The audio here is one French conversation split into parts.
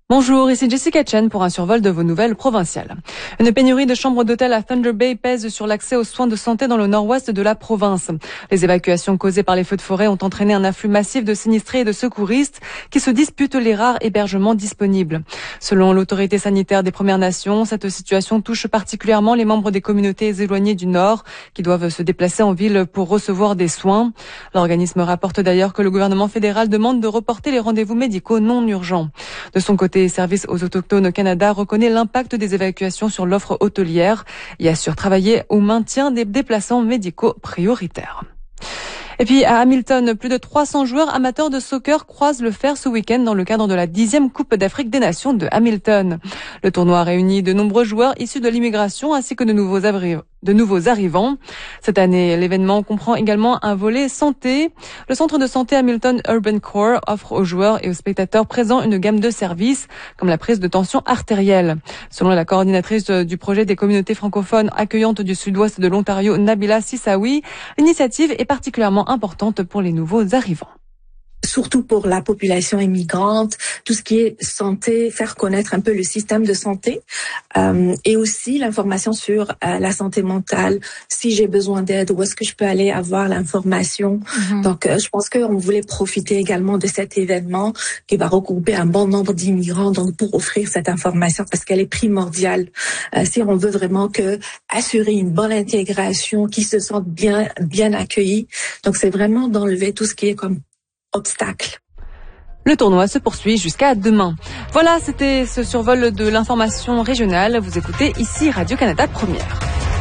Bonjour, ici Jessica Chen pour un survol de vos nouvelles provinciales. Une pénurie de chambres d'hôtel à Thunder Bay pèse sur l'accès aux soins de santé dans le nord-ouest de la province. Les évacuations causées par les feux de forêt ont entraîné un afflux massif de sinistrés et de secouristes qui se disputent les rares hébergements disponibles. Selon l'autorité sanitaire des Premières Nations, cette situation touche particulièrement les membres des communautés éloignées du nord qui doivent se déplacer en ville pour recevoir des soins. L'organisme rapporte d'ailleurs que le gouvernement fédéral demande de reporter les rendez-vous médicaux non urgents. De son côté, Service aux Autochtones au Canada reconnaît l'impact des évacuations sur l'offre hôtelière et assure travailler au maintien des déplacements médicaux prioritaires. Et puis à Hamilton, plus de 300 joueurs amateurs de soccer croisent le fer ce week-end dans le cadre de la 10e Coupe d'Afrique des Nations de Hamilton. Le tournoi réunit de nombreux joueurs issus de l'immigration ainsi que de nouveaux arrivants. Cette année, l'événement comprend également un volet santé. Le centre de santé Hamilton Urban Core offre aux joueurs et aux spectateurs présents une gamme de services comme la prise de tension artérielle. Selon la coordinatrice du projet des communautés francophones accueillantes du sud-ouest de l'Ontario, Nabila Sissaoui, l'initiative est particulièrement importante pour les nouveaux arrivants. Surtout pour la population immigrante, tout ce qui est santé, faire connaître un peu le système de santé et aussi l'information sur la santé mentale. Si j'ai besoin d'aide, où est-ce que je peux aller avoir l'information? Donc, je pense qu'on voulait profiter également de cet événement qui va regrouper un bon nombre d'immigrants donc pour offrir cette information parce qu'elle est primordiale si on veut vraiment assurer une bonne intégration, qu'ils se sentent bien accueillis. Donc, c'est vraiment d'enlever tout ce qui est comme obstacle. Le tournoi se poursuit jusqu'à demain. Voilà, c'était ce survol de l'information régionale. Vous écoutez ici Radio-Canada Première.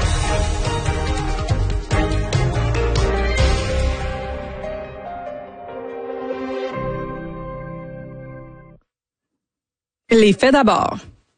Les faits d'abord.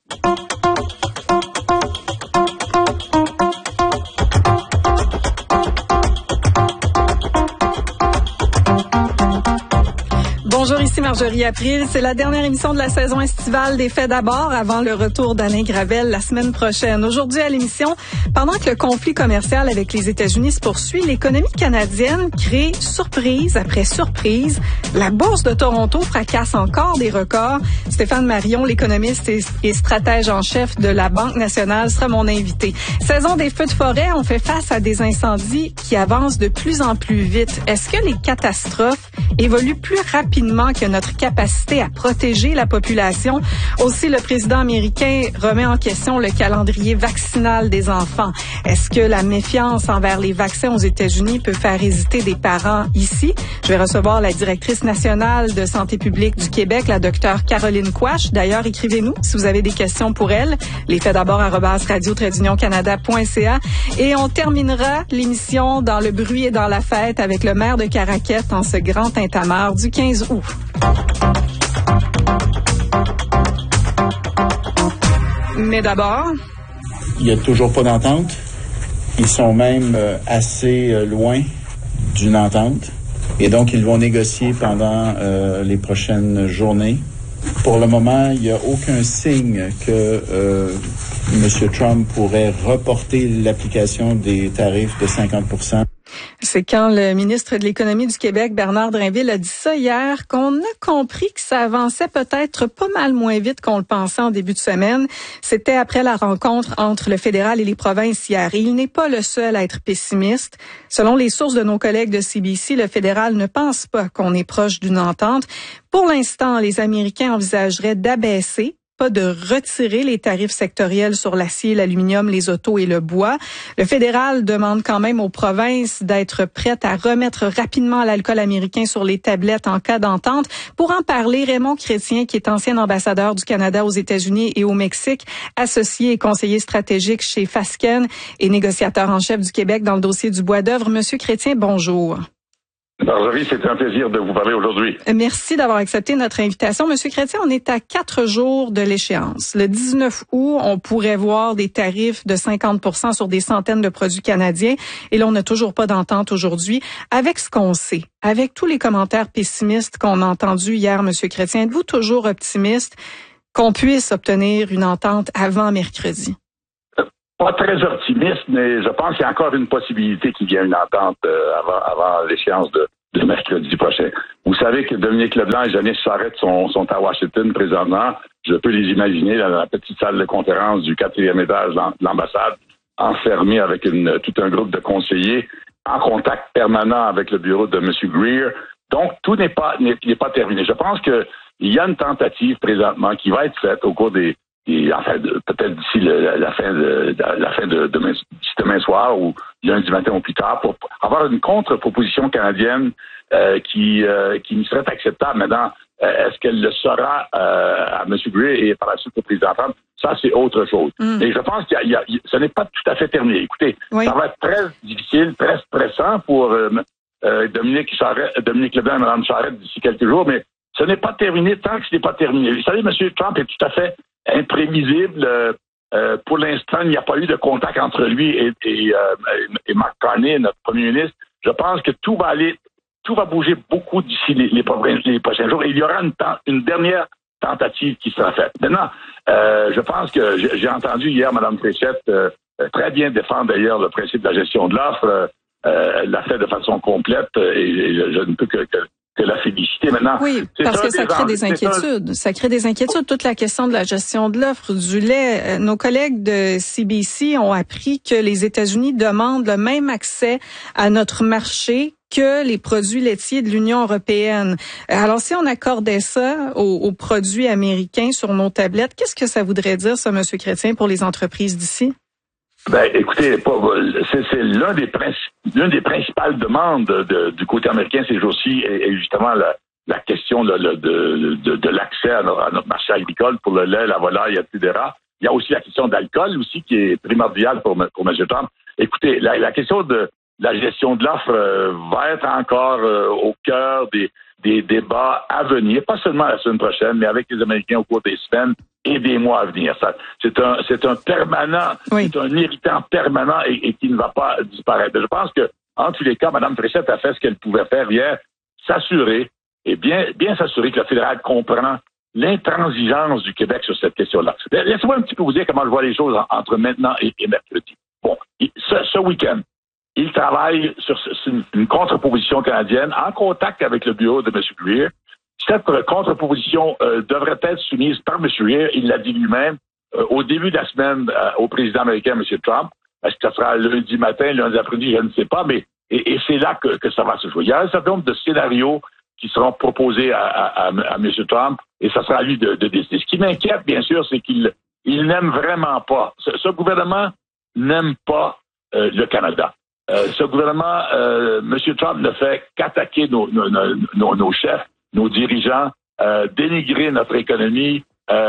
Bonjour, ici Marjorie April. C'est la dernière émission de la saison estivale des Faits d'abord avant le retour d'Alain Gravel la semaine prochaine. Aujourd'hui à l'émission, pendant que le conflit commercial avec les États-Unis se poursuit, l'économie canadienne crée surprise après surprise. La bourse de Toronto fracasse encore des records. Stéphane Marion, l'économiste et stratège en chef de la Banque nationale, sera mon invité. Saison des feux de forêt, on fait face à des incendies qui avancent de plus en plus vite. Est-ce que les catastrophes évoluent plus rapidement que notre capacité à protéger la population? Aussi, le président américain remet en question le calendrier vaccinal des enfants. Est-ce que la méfiance envers les vaccins aux États-Unis peut faire hésiter des parents ici? Je vais recevoir la directrice nationale de santé publique du Québec, la docteure Caroline Quach. D'ailleurs, écrivez-nous si vous avez des questions pour elle. Les faits d'abord @radio-canada.ca. Et on terminera l'émission dans le bruit et dans la fête avec le maire de Caraquette en ce grand tintamarre du 15 août. Mais d'abord, il n'y a toujours pas d'entente. Ils sont même assez loin d'une entente. Et donc, ils vont négocier pendant les prochaines journées. Pour le moment, il n'y a aucun signe que M. Trump pourrait reporter l'application des tarifs de 50%. C'est quand le ministre de l'Économie du Québec, Bernard Drinville, a dit ça hier qu'on a compris que ça avançait peut-être pas mal moins vite qu'on le pensait en début de semaine. C'était après la rencontre entre le fédéral et les provinces hier. Et il n'est pas le seul à être pessimiste. Selon les sources de nos collègues de CBC, le fédéral ne pense pas qu'on est proche d'une entente. Pour l'instant, les Américains envisageraient d'abaisser, pas de retirer les tarifs sectoriels sur l'acier, l'aluminium, les autos et le bois. Le fédéral demande quand même aux provinces d'être prêtes à remettre rapidement l'alcool américain sur les tablettes en cas d'entente. Pour en parler, Raymond Chrétien, qui est ancien ambassadeur du Canada aux États-Unis et au Mexique, associé et conseiller stratégique chez Fasken et négociateur en chef du Québec dans le dossier du bois d'œuvre. Monsieur Chrétien, bonjour. Marjorie, c'est un plaisir de vous parler aujourd'hui. Merci d'avoir accepté notre invitation. Monsieur Chrétien, on est à 4 jours de l'échéance. Le 19 août, on pourrait voir des tarifs de 50% sur des centaines de produits canadiens. Et là, on n'a toujours pas d'entente aujourd'hui. Avec ce qu'on sait, avec tous les commentaires pessimistes qu'on a entendus hier, Monsieur Chrétien, êtes-vous toujours optimiste qu'on puisse obtenir une entente avant mercredi? Pas très optimiste, mais je pense qu'il y a encore une possibilité qu'il y ait une entente avant l'échéance de mercredi prochain. Vous savez que Dominique Leblanc et Janice Charette sont à Washington présentement je peux les imaginer dans la petite salle de conférence du 4e étage de l'ambassade, enfermés avec tout un groupe de conseillers, en contact permanent avec le bureau de M. Greer. Donc, tout n'est pas terminé. Je pense qu'il y a une tentative présentement qui va être faite au cours peut-être d'ici la fin de demain soir ou lundi matin ou plus tard, pour avoir une contre-proposition canadienne qui nous serait acceptable. Maintenant, est-ce qu'elle le sera à M. Greer et par la suite au président Trump? Ça, c'est autre chose. Et je pense que ce n'est pas tout à fait terminé. Écoutez, ça va être très difficile, très stressant pour Dominique Leblanc et Mme Charette d'ici quelques jours, mais ce n'est pas terminé tant que ce n'est pas terminé. Vous savez, M. Trump est tout à fait imprévisible. Pour l'instant, il n'y a pas eu de contact entre lui et Mark Carney, notre premier ministre. Je pense que tout va bouger beaucoup d'ici les prochains jours. Et il y aura une dernière tentative qui sera faite. Maintenant, je pense que j'ai entendu hier Mme Fréchette très bien défendre d'ailleurs le principe de la gestion de l'offre. Elle l'a fait de façon complète et je ne peux que la féliciter. Maintenant, oui, parce que ça crée des inquiétudes. Ça crée des inquiétudes. Toute la question de la gestion de l'offre du lait. Nos collègues de CBC ont appris que les États-Unis demandent le même accès à notre marché que les produits laitiers de l'Union européenne. Alors, si on accordait ça aux produits américains sur nos tablettes, qu'est-ce que ça voudrait dire, ça, M. Chrétien, pour les entreprises d'ici? Ben, écoutez, c'est l'une des principales demandes du côté américain ces jours-ci est justement la question de l'accès à notre marché agricole pour le lait, la volaille, etc. Il y a aussi la question de l'alcool aussi qui est primordiale pour M. Trump. Écoutez, la question de la gestion de l'offre va être encore au cœur des débats à venir, pas seulement la semaine prochaine, mais avec les Américains au cours des semaines et des mois à venir. C'est un permanent, oui. C'est un irritant permanent et qui ne va pas disparaître. Je pense que, en tous les cas, Mme Fréchette a fait ce qu'elle pouvait faire hier, s'assurer, et bien s'assurer que le fédéral comprend l'intransigeance du Québec sur cette question-là. Laissez-moi un petit peu vous dire comment je vois les choses entre maintenant et mercredi. Bon, ce week-end, il travaille sur une contre-proposition canadienne en contact avec le bureau de M. Greer. Cette contre-proposition devrait être soumise par M. Greer, il l'a dit lui-même, au début de la semaine au président américain, M. Trump. Est-ce que ça sera lundi matin, lundi après-midi, je ne sais pas, mais et c'est là que ça va se jouer. Il y a un certain nombre de scénarios qui seront proposés à M. Trump et ça sera à lui de décider. Ce qui m'inquiète, bien sûr, c'est qu'il n'aime vraiment pas. Ce gouvernement n'aime pas le Canada. Ce gouvernement, M. Trump ne fait qu'attaquer nos chefs, nos dirigeants, dénigrer notre économie,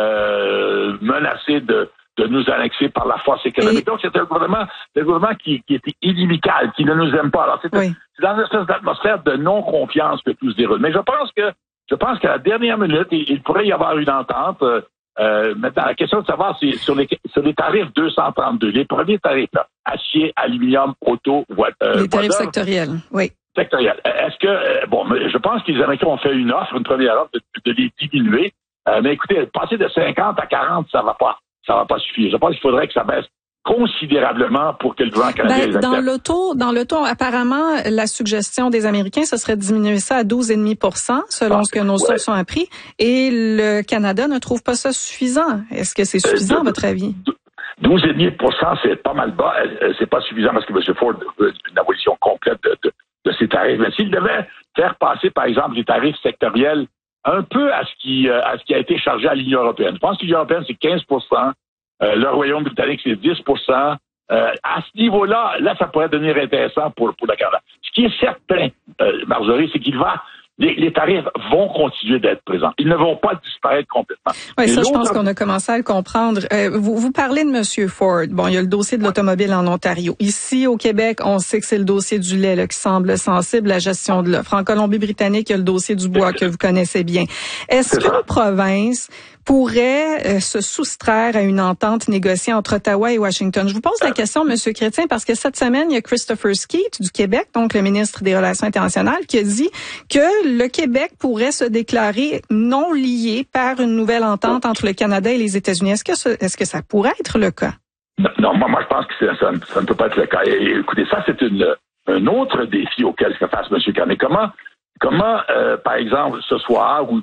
menacer de nous annexer par la force économique. Donc, c'est un gouvernement qui est inimical, qui ne nous aime pas. Alors, c'est dans une espèce d'atmosphère de non-confiance que tout se déroule. Mais je pense qu'à la dernière minute, il pourrait y avoir une entente. Maintenant, la question de savoir, c'est sur les tarifs 232, les premiers tarifs, là, acier, aluminium, auto, les tarifs sectoriels, oui. Sectoriels. Est-ce que, je pense que les Américains ont fait une première offre de les diminuer. Mais écoutez, passer de 50 à 40, ça va pas suffire. Je pense qu'il faudrait que ça baisse considérablement pour que le gouvernement canadien les accepte. Dans l'auto, apparemment, la suggestion des Américains, ce serait de diminuer ça à 12,5 selon ce que nos sources ont appris. Et le Canada ne trouve pas ça suffisant. Est-ce que c'est suffisant, à votre avis? 12,5 c'est pas mal bas. C'est pas suffisant parce que M. Ford veut une abolition complète de ces tarifs. Mais s'il devait faire passer, par exemple, les tarifs sectoriels un peu à ce qui a été chargé à l'Union européenne. Je pense que l'Union européenne, c'est 15 le Royaume-Britannique, c'est 10 à ce niveau-là, ça pourrait devenir intéressant pour le Canada. Ce qui est certain, Marjorie, c'est les tarifs vont continuer d'être présents. Ils ne vont pas disparaître complètement. Oui, ça, je pense qu'on a commencé à le comprendre. Vous parlez de M. Ford. Bon, il y a le dossier de l'automobile en Ontario. Ici, au Québec, on sait que c'est le dossier du lait là, qui semble sensible, la gestion de l'offre. En Colombie-Britannique, il y a le dossier du bois que vous connaissez bien. Est-ce qu'une province pourrait se soustraire à une entente négociée entre Ottawa et Washington? Je vous pose la question, M. Chrétien, parce que cette semaine, il y a Christopher Skeete du Québec, donc le ministre des Relations internationales, qui a dit que le Québec pourrait se déclarer non lié par une nouvelle entente entre le Canada et les États-Unis. Est-ce que ça pourrait être le cas? Non, moi je pense que ça ne peut pas être le cas. Et, écoutez, ça, c'est un autre défi auquel se face M. Carney. Comment, par exemple, ce soir ou